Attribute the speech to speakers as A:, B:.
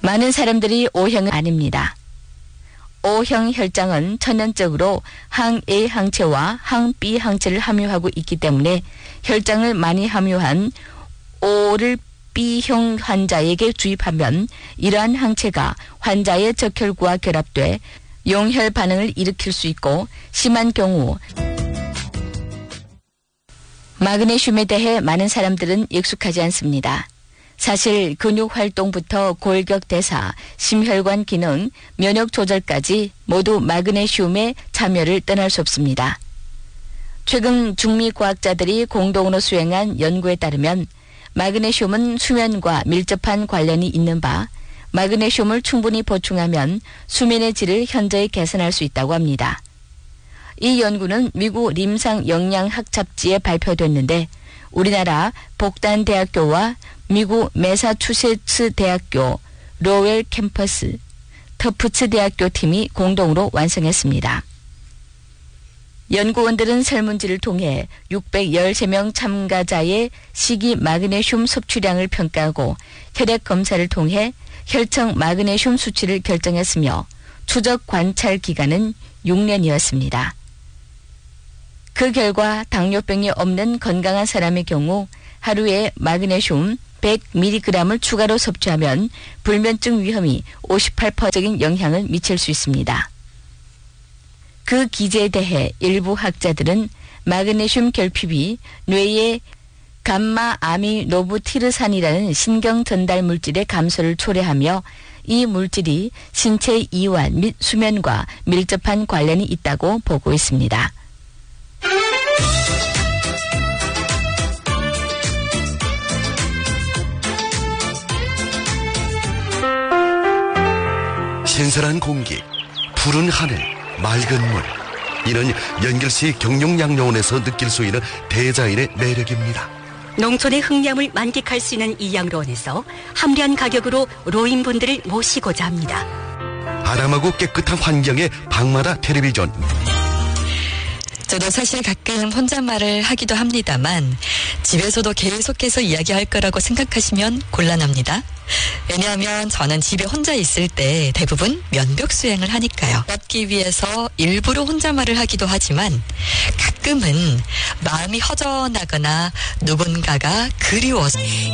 A: 많은 사람들이 O형은 아닙니다. O형 혈장은 천연적으로 항A 항체와 항B 항체를 함유하고 있기 때문에 혈장을 많이 함유한 O를 B형 환자에게 주입하면 이러한 항체가 환자의 적혈구와 결합돼 용혈 반응을 일으킬 수 있고 심한 경우 마그네슘에 대해 많은 사람들은 익숙하지 않습니다. 사실 근육 활동부터 골격 대사, 심혈관 기능, 면역 조절까지 모두 마그네슘의 참여를 떠날 수 없습니다. 최근 중미 과학자들이 공동으로 수행한 연구에 따르면 마그네슘은 수면과 밀접한 관련이 있는 바 마그네슘을 충분히 보충하면 수면의 질을 현저히 개선할 수 있다고 합니다. 이 연구는 미국 림상 영양학 잡지에 발표됐는데 우리나라 복단대학교와 미국 매사추세츠 대학교 로웰 캠퍼스 터프츠 대학교 팀이 공동으로 완성했습니다. 연구원들은 설문지를 통해 613명 참가자의 식이 마그네슘 섭취량을 평가하고 혈액 검사를 통해 혈청 마그네슘 수치를 결정했으며 추적 관찰 기간은 6년이었습니다. 그 결과 당뇨병이 없는 건강한 사람의 경우 하루에 마그네슘 100mg을 추가로 섭취하면 불면증 위험이 58%인 영향을 미칠 수 있습니다. 그 기제에 대해 일부 학자들은 마그네슘 결핍이 뇌의 감마아미노부티르산이라는 신경 전달 물질의 감소를 초래하며 이 물질이 신체 이완 및 수면과 밀접한 관련이 있다고 보고 있습니다.
B: 신선한 공기, 푸른 하늘, 맑은 물. 이는 연결시 경룡양로원에서 느낄 수 있는 대자연의 매력입니다.
C: 농촌의 흑량을 만끽할 수 있는 이 양로원에서 합리한 가격으로 노인분들을 모시고자 합니다.
B: 아담하고 깨끗한 환경의 방마다 텔레비전.
D: 저도 사실 가끔 혼잣말을 하기도 합니다만 집에서도 계속해서 이야기할 거라고 생각하시면 곤란합니다. 왜냐하면 저는 집에 혼자 있을 때 대부분 면벽 수행을 하니까요. 낫기 위해서 일부러 혼잣말을 하기도 하지만 가끔은 마음이 허전하거나 누군가가 그리워서